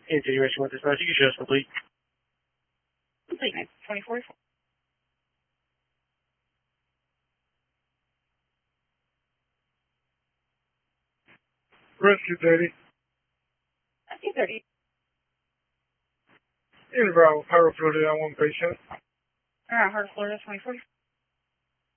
Continuation with dispatch. You can show us complete. Complete, 2044. Rescue 30. Rescue 30. In Bravo, Harbor, Florida, one patient. Alright, Harbor, Florida, 2040.